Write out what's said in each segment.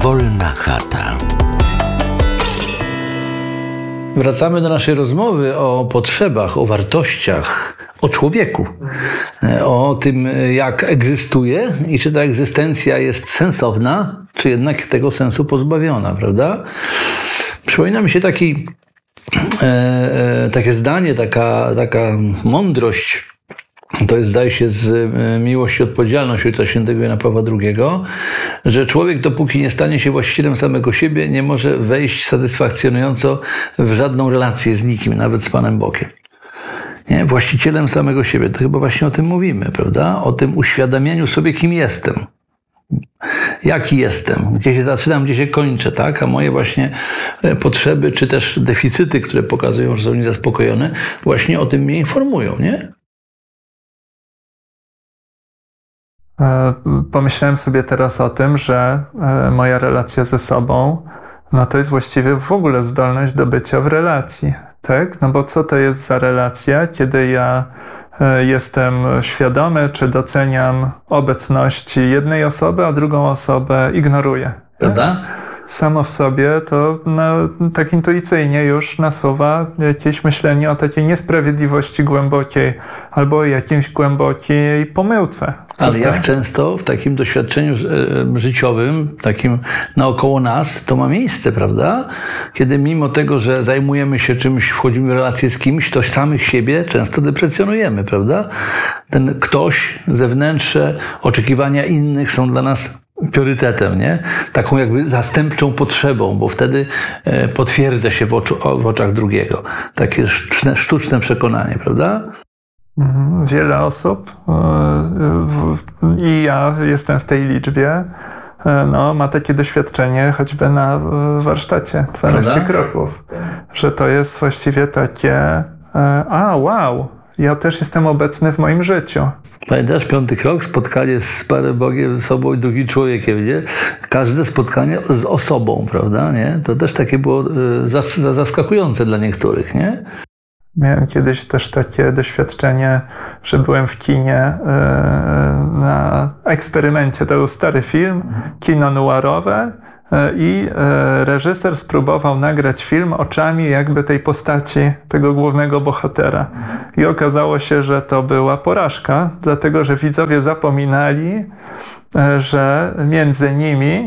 Wolna chata. Wracamy do naszej rozmowy o potrzebach, o wartościach, o człowieku, o tym, jak egzystuje i czy ta egzystencja jest sensowna, czy jednak tego sensu pozbawiona, prawda? Przypomina mi się takie zdanie, taka mądrość. To jest, zdaje się, z Miłość i odpowiedzialność Ojca Świętego Jana Pawła II, że człowiek, dopóki nie stanie się właścicielem samego siebie, nie może wejść satysfakcjonująco w żadną relację z nikim, nawet z Panem Bogiem. Nie? Właścicielem samego siebie. To chyba właśnie o tym mówimy, prawda? O tym uświadamianiu sobie, kim jestem. Jaki jestem, gdzie się zaczynam, gdzie się kończę, tak? A moje właśnie potrzeby, czy też deficyty, które pokazują, że są niezaspokojone, właśnie o tym mnie informują, nie? Pomyślałem sobie teraz o tym, że moja relacja ze sobą, no to jest właściwie w ogóle zdolność do bycia w relacji, tak? No bo co to jest za relacja, kiedy ja jestem świadomy, czy doceniam obecności jednej osoby, a drugą osobę ignoruję. Prawda? Samo w sobie to tak intuicyjnie już nasuwa jakieś myślenie o takiej niesprawiedliwości głębokiej albo o jakiejś głębokiej pomyłce. Ale jak często w takim doświadczeniu życiowym, takim naokoło nas, to ma miejsce, prawda? Kiedy mimo tego, że zajmujemy się czymś, wchodzimy w relację z kimś, to samych siebie często deprecjonujemy, prawda? Ten ktoś, zewnętrzne oczekiwania innych są dla nas priorytetem, nie? Taką jakby zastępczą potrzebą, bo wtedy potwierdza się w oczach drugiego. Takie sztuczne przekonanie, prawda? Wiele osób, i ja jestem w tej liczbie, ma takie doświadczenie choćby na warsztacie 12 Prawda? kroków, że to jest właściwie takie wow, ja też jestem obecny w moim życiu. Pamiętasz, 5. krok, spotkanie z Panem Bogiem, sobą i drugim człowiekiem, nie? Każde spotkanie z osobą, prawda, nie? To też takie było zaskakujące dla niektórych, nie? Miałem kiedyś też takie doświadczenie, że byłem w kinie na eksperymencie. To był stary film, kino noirowe, i reżyser spróbował nagrać film oczami jakby tej postaci, tego głównego bohatera. I okazało się, że to była porażka, dlatego że widzowie zapominali, że między nimi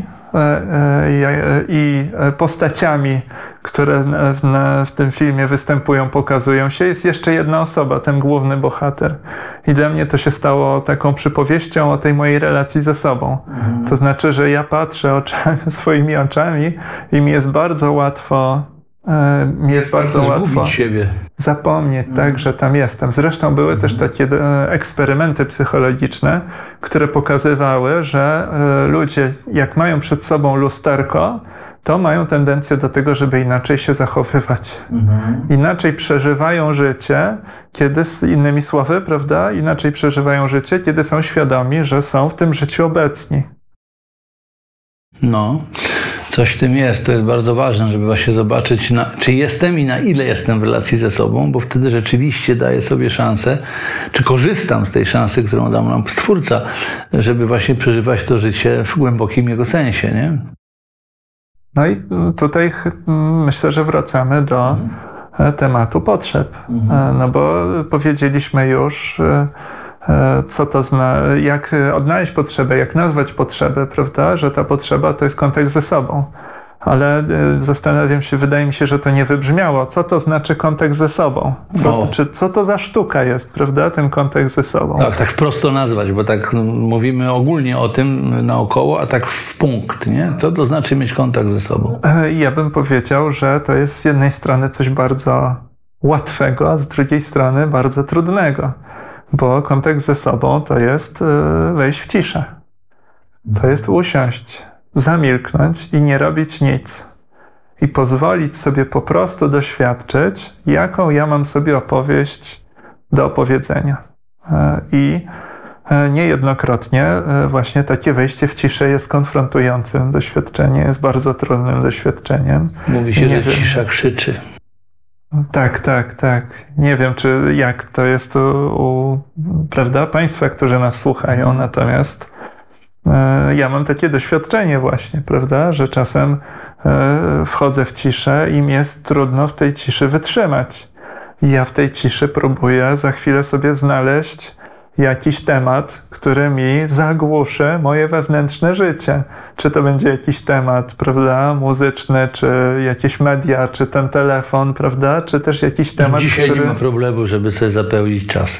i postaciami, które w tym filmie występują, pokazują się, jest jeszcze jedna osoba, ten główny bohater. I dla mnie to się stało taką przypowieścią o tej mojej relacji ze sobą. To znaczy, że ja patrzę swoimi oczami i mi jest bardzo łatwo siebie. Zapomnieć, tak, że tam jestem. Zresztą były też takie eksperymenty psychologiczne, które pokazywały, że ludzie, jak mają przed sobą lusterko, to mają tendencję do tego, żeby inaczej się zachowywać. Inaczej przeżywają życie, innymi słowy, prawda? Inaczej przeżywają życie, kiedy są świadomi, że są w tym życiu obecni. No, coś w tym jest. To jest bardzo ważne, żeby właśnie zobaczyć, czy jestem i na ile jestem w relacji ze sobą, bo wtedy rzeczywiście daję sobie szansę, czy korzystam z tej szansy, którą dał nam Stwórca, żeby właśnie przeżywać to życie w głębokim jego sensie, nie? No i tutaj myślę, że wracamy do tematu potrzeb. No bo powiedzieliśmy już, co to jak odnaleźć potrzebę, jak nazwać potrzebę, prawda? Że ta potrzeba to jest kontakt ze sobą. Ale zastanawiam się, wydaje mi się, że to nie wybrzmiało. Co to znaczy kontakt ze sobą? Co to za sztuka jest, prawda? Ten kontakt ze sobą. Tak wprost to nazwać, bo tak mówimy ogólnie o tym naokoło, a tak w punkt, nie? Co to znaczy mieć kontakt ze sobą? Ja bym powiedział, że to jest z jednej strony coś bardzo łatwego, a z drugiej strony bardzo trudnego. Bo kontakt ze sobą to jest wejść w ciszę. To jest usiąść, zamilknąć i nie robić nic. I pozwolić sobie po prostu doświadczyć, jaką ja mam sobie opowieść do opowiedzenia. I niejednokrotnie właśnie takie wejście w ciszę jest konfrontującym doświadczeniem, jest bardzo trudnym doświadczeniem. Mówi się, że cisza krzyczy. Tak. Nie wiem, jak to jest prawda, państwa, którzy nas słuchają, natomiast ja mam takie doświadczenie właśnie, prawda, że czasem wchodzę w ciszę i mi jest trudno w tej ciszy wytrzymać. I ja w tej ciszy próbuję za chwilę sobie znaleźć jakiś temat, który mi zagłuszy moje wewnętrzne życie. Czy to będzie jakiś temat, prawda, muzyczny, czy jakieś media, czy ten telefon, prawda, czy też jakiś temat, Dzisiaj nie ma problemu, żeby sobie zapełnić czas.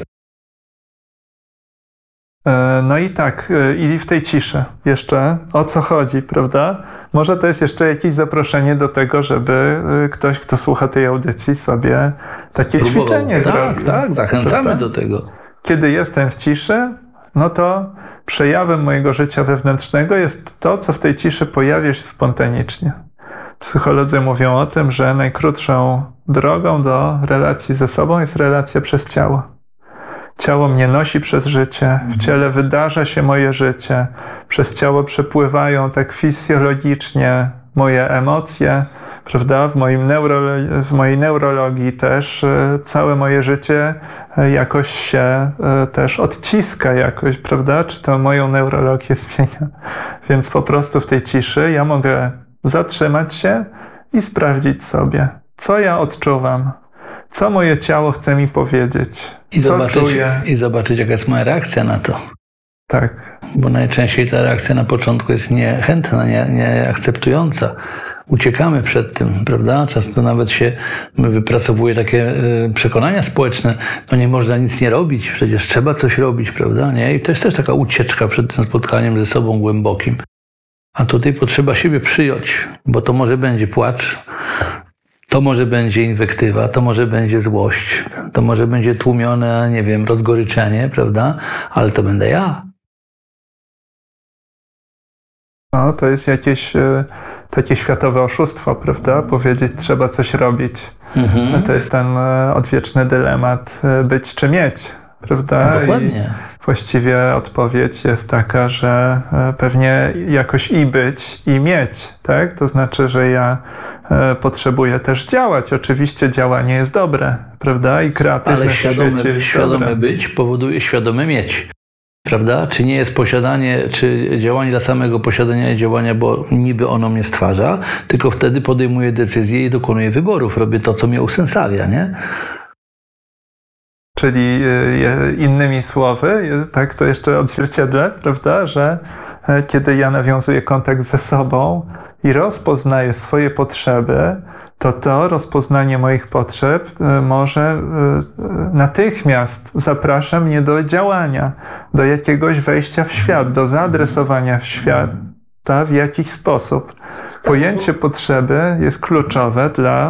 No i tak, i w tej ciszy jeszcze o co chodzi, prawda? Może to jest jeszcze jakieś zaproszenie do tego, żeby ktoś, kto słucha tej audycji, sobie takie ćwiczenie zrobił. Tak, zachęcamy prawda? do tego. Kiedy jestem w ciszy, no to przejawem mojego życia wewnętrznego jest to, co w tej ciszy pojawia się spontanicznie. Psycholodzy mówią o tym, że najkrótszą drogą do relacji ze sobą jest relacja przez ciało. Ciało mnie nosi przez życie, w ciele wydarza się moje życie, przez ciało przepływają tak fizjologicznie moje emocje, prawda? W mojej neurologii też całe moje życie jakoś się też odciska jakoś, prawda? Czy to moją neurologię zmienia? Więc po prostu w tej ciszy ja mogę zatrzymać się i sprawdzić sobie, co ja odczuwam, co moje ciało chce mi powiedzieć, co czuję. I zobaczyć, jaka jest moja reakcja na to. Tak. Bo najczęściej ta reakcja na początku jest niechętna, nieakceptująca. Uciekamy przed tym, prawda? Często nawet się wypracowuje takie przekonania społeczne, no nie można nic nie robić, przecież trzeba coś robić, prawda? Nie? I to jest też taka ucieczka przed tym spotkaniem ze sobą głębokim. A tutaj potrzeba siebie przyjąć, bo to może będzie płacz, to może będzie inwektywa, to może będzie złość, to może będzie tłumione, nie wiem, rozgoryczenie, prawda? Ale to będę ja. No, to jest jakieś takie światowe oszustwo, prawda? Powiedzieć, trzeba coś robić. To jest ten odwieczny dylemat być czy mieć, prawda? No, dokładnie. I właściwie odpowiedź jest taka, że pewnie jakoś i być, i mieć, tak? To znaczy, że ja potrzebuję też działać. Oczywiście działanie jest dobre, prawda? I kreatywne w świecie jest świadome dobre. być powoduje świadome mieć. Prawda? Czy nie jest posiadanie, czy działanie dla samego posiadania działania, bo niby ono mnie stwarza, tylko wtedy podejmuję decyzje i dokonuję wyborów. Robię to, co mnie usensawia, nie? Czyli innymi słowy, tak to jeszcze odzwierciedlę, prawda, że kiedy ja nawiązuję kontakt ze sobą i rozpoznaję swoje potrzeby, to rozpoznanie moich potrzeb może natychmiast zaprasza mnie do działania, do jakiegoś wejścia w świat, do zaadresowania w świata w jakiś sposób. Pojęcie potrzeby jest kluczowe dla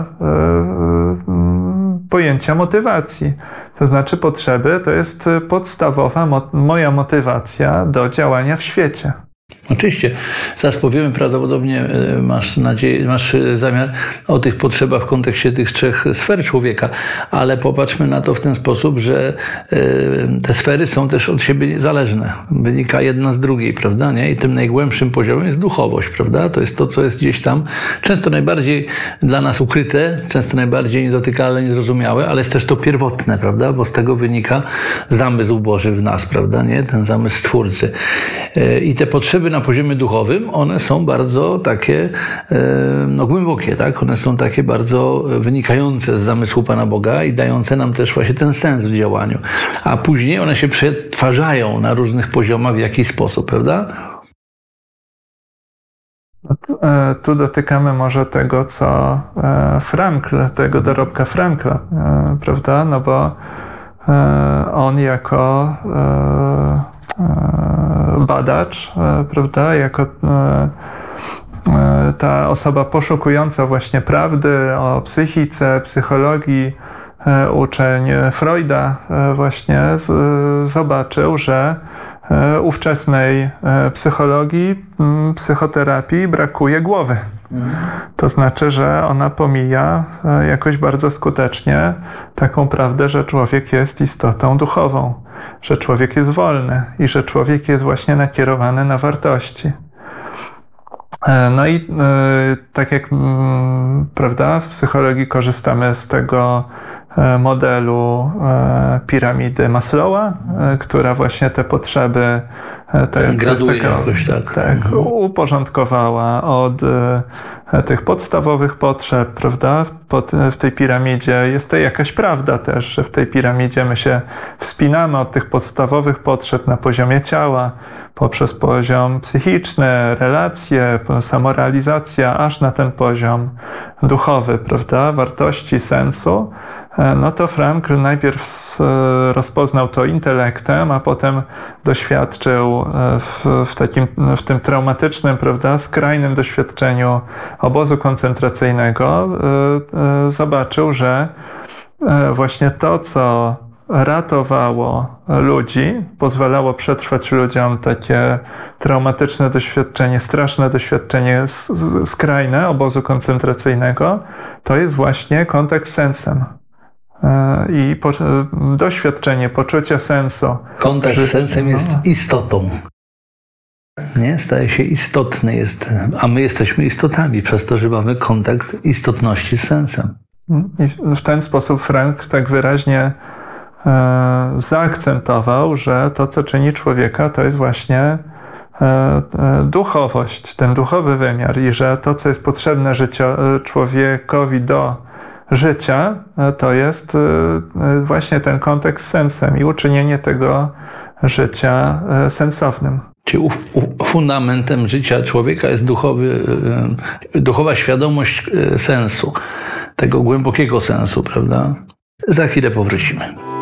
pojęcia motywacji. To znaczy potrzeby to jest podstawowa moja motywacja do działania w świecie. Oczywiście. Zaraz powiemy, prawdopodobnie masz zamiar o tych potrzebach w kontekście tych 3 sfer człowieka, ale popatrzmy na to w ten sposób, że te sfery są też od siebie niezależne. Wynika jedna z drugiej, prawda? Nie? I tym najgłębszym poziomem jest duchowość, prawda? To jest to, co jest gdzieś tam, często najbardziej dla nas ukryte, często najbardziej niedotykalne, niezrozumiałe, ale jest też to pierwotne, prawda? Bo z tego wynika zamysł Boży w nas, prawda? Nie? Ten zamysł Stwórcy. I te potrzeby na poziomie duchowym, one są bardzo takie głębokie, tak? One są takie bardzo wynikające z zamysłu Pana Boga i dające nam też właśnie ten sens w działaniu. A później one się przetwarzają na różnych poziomach w jakiś sposób, prawda? Tu dotykamy może tego, co Frankl, tego dorobka Frankla, prawda? No bo on jako badacz, prawda, jako ta osoba poszukująca właśnie prawdy o psychice, psychologii, uczeń Freuda właśnie zobaczył, że ówczesnej psychologii, psychoterapii brakuje głowy. To znaczy, że ona pomija jakoś bardzo skutecznie taką prawdę, że człowiek jest istotą duchową, że człowiek jest wolny i że człowiek jest właśnie nakierowany na wartości. No i tak jak, prawda, w psychologii korzystamy z tego modelu piramidy Maslowa, która właśnie te potrzeby graduje jakoś, tak, uporządkowała od tych podstawowych potrzeb, prawda? W tej piramidzie jest to jakaś prawda też, że w tej piramidzie my się wspinamy od tych podstawowych potrzeb na poziomie ciała, poprzez poziom psychiczny, relacje, samorealizacja, aż na ten poziom duchowy, prawda? Wartości, sensu. No to Frankl najpierw rozpoznał to intelektem, a potem doświadczył w tym traumatycznym, prawda, skrajnym doświadczeniu obozu koncentracyjnego, zobaczył, że właśnie to, co ratowało ludzi, pozwalało przetrwać ludziom takie traumatyczne doświadczenie, straszne doświadczenie skrajne obozu koncentracyjnego, to jest właśnie kontakt z sensem. I doświadczenie, poczucia sensu. Kontakt z sensem jest istotą. Nie? Staje się istotny, a my jesteśmy istotami przez to, że mamy kontakt istotności z sensem. I w ten sposób Frankl tak wyraźnie zaakcentował, że to, co czyni człowieka, to jest właśnie duchowość, ten duchowy wymiar i że to, co jest potrzebne człowiekowi do życia, to jest właśnie ten kontakt z sensem i uczynienie tego życia sensownym. Czyli fundamentem życia człowieka jest duchowa świadomość sensu, tego głębokiego sensu, prawda? Za chwilę powrócimy.